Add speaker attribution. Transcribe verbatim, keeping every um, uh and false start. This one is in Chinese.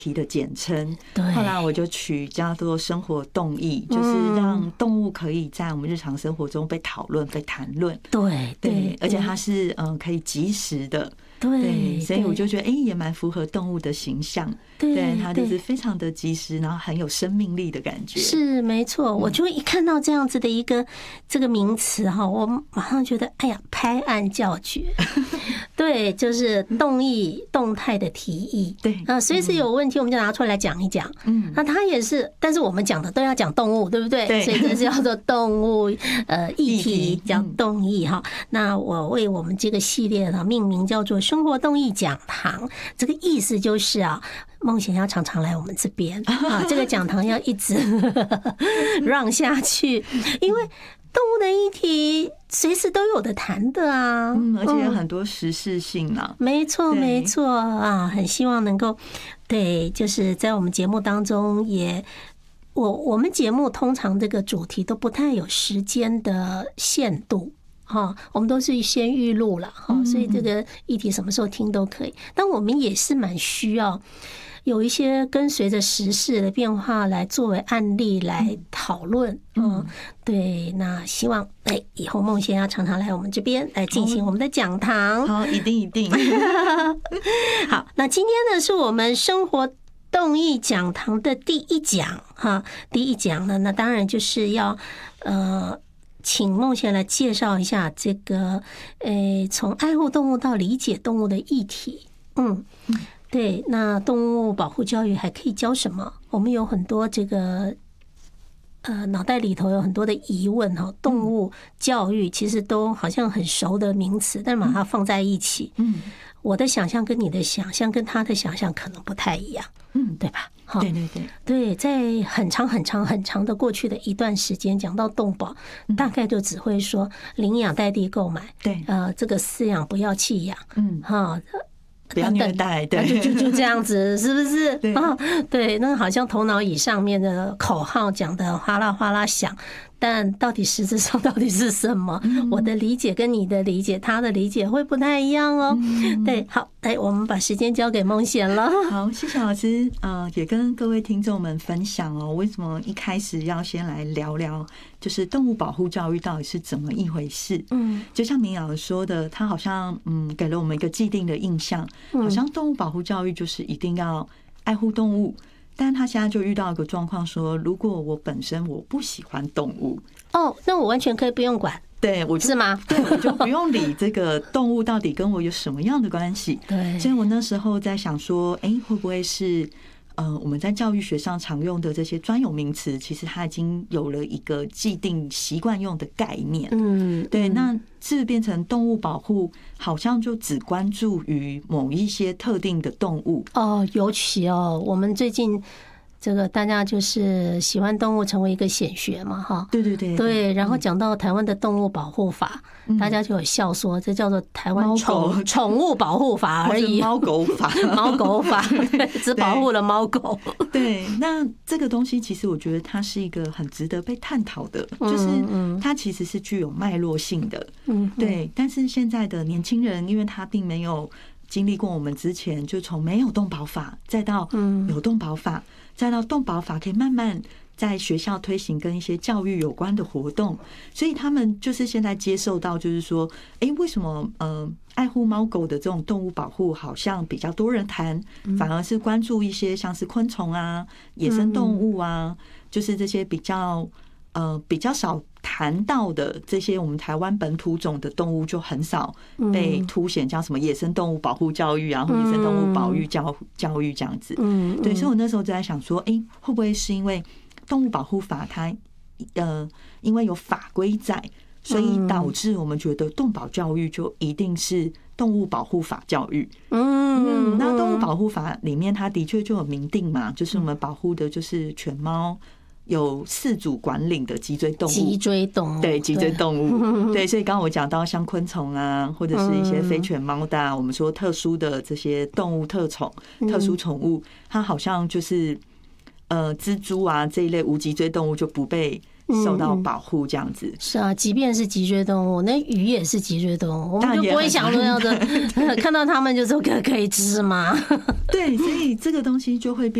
Speaker 1: 题的简称。
Speaker 2: 对，
Speaker 1: 后来我就取叫做生活动议，就是让动物可以在我们日常生活中被讨论、被谈论。
Speaker 2: 对
Speaker 1: 对，而且它是嗯可以及时的。对，所以我就觉得，哎、欸，也蛮符合动物的形象。对，它就是非常的及时，然后很有生命力的感觉。
Speaker 2: 是没错，我就一看到这样子的一个这个名词哈，我马上觉得，哎呀，拍案叫绝。对，就是动议、动态的提议。
Speaker 1: 对
Speaker 2: 啊，随时有问题我们就拿出来讲一讲。嗯，那它也是，但是我们讲的都要讲动物，对不对？
Speaker 1: 对，
Speaker 2: 所以这是叫做动物呃议题，叫动议哈。那我为我们这个系列呢命名叫做生活动议讲堂，这个意思就是啊，梦贤要常常来我们这边啊，这个讲堂要一直让下去，因为动物的议题随时都有的谈的啊，
Speaker 1: 嗯，而且有很多时事性啊，
Speaker 2: 没错没错啊，很希望能够对，就是在我们节目当中也。我我们节目通常这个主题都不太有时间的限度。哈，我们都是先预录了哈，所以这个议题什么时候听都可以。但我们也是蛮需要有一些跟随着时事的变化来作为案例来讨论。嗯，对，那希望哎以后梦贤要常常来我们这边来进行我们的讲堂。
Speaker 1: 好，一定一定。
Speaker 2: 好，那今天呢是我们生活动议讲堂的第一讲哈，第一讲呢，那当然就是要呃。请梦贤来介绍一下这个，呃，从爱护动物到理解动物的议题。嗯，对，那动物保护教育还可以教什么？我们有很多这个，呃，脑袋里头有很多的疑问哈。动物教育其实都好像很熟的名词，但把它放在一起，嗯，我的想象跟你的想象跟他的想象可能不太一样，嗯，对吧？
Speaker 1: 对对对
Speaker 2: 对，在很长很长很长的过去的一段时间，讲到动保，大概就只会说领养代替购买，
Speaker 1: 对，
Speaker 2: 呃，这个饲养不要弃养，嗯，哈，
Speaker 1: 不要虐待，对，
Speaker 2: 就就就这样子，是不是？
Speaker 1: 对
Speaker 2: 啊，对，那好像头脑以上面的口号讲的哗啦哗啦响。但到底实质上到底是什么？我的理解跟你的理解，他的理解会不太一样哦。对，好，哎，我们把时间交给梦贤了。
Speaker 1: 好，谢谢老师。呃，也跟各位听众们分享哦，为什么一开始要先来聊聊，就是动物保护教育到底是怎么一回事？嗯，就像明老师说的，他好像嗯给了我们一个既定的印象，好像动物保护教育就是一定要爱护动物。但他现在就遇到一个状况，说如果我本身我不喜欢动物，
Speaker 2: 哦，那我完全可以不用管，
Speaker 1: 对我
Speaker 2: 是吗？
Speaker 1: 对，我就不用理这个动物到底跟我有什么样的关系。
Speaker 2: 对，
Speaker 1: 所以我那时候在想说，哎、欸，会不会是呃我们在教育学上常用的这些专有名词，其实它已经有了一个既定习惯用的概念。嗯，对，那是变成动物保护好像就只关注于某一些特定的动物
Speaker 2: 哦，尤其哦，我们最近这个大家就是喜欢动物成为一个显学嘛，哈，
Speaker 1: 对对对
Speaker 2: 对，然后讲到台湾的动物保护法，大家就有笑说这叫做台湾宠宠物保护法而已，
Speaker 1: 猫狗法，
Speaker 2: 猫狗法只保护了猫狗。
Speaker 1: 对，那这个东西其实我觉得它是一个很值得被探讨的，就是它其实是具有脉络性的，嗯，对。但是现在的年轻人，因为他并没有经历过我们之前，就从没有动保法，再到有动保法，再到动保法可以慢慢在学校推行跟一些教育有关的活动，所以他们就是现在接受到，就是说，哎，为什么呃爱护猫狗的这种动物保护好像比较多人谈，反而是关注一些像是昆虫啊、野生动物啊，就是这些比较呃比较少谈到的这些我们台湾本土种的动物就很少被凸显，叫什么野生动物保护教育啊，或野生动物保育教教育这样子。嗯，对，所以我那时候就在想说，哎、欸，会不会是因为动物保护法它呃因为有法规在，所以导致我们觉得动保教育就一定是动物保护法教育。嗯，那动物保护法里面它的确就有明定嘛，就是我们保护的就是犬猫。有饲主管理的脊椎动物，
Speaker 2: 脊椎动物，
Speaker 1: 对脊椎动物，对，所以刚刚我讲到像昆虫啊，或者是一些非犬猫的、啊，我们说特殊的这些动物特宠、特殊宠物，它好像就是呃蜘蛛啊这一类无脊椎动物就不被受到保护这样子。
Speaker 2: 是啊，即便是脊椎动物，那鱼也是脊椎动物，我们就不会想说要的看到它们就说可可以吃吗？
Speaker 1: 对，所以这个东西就会变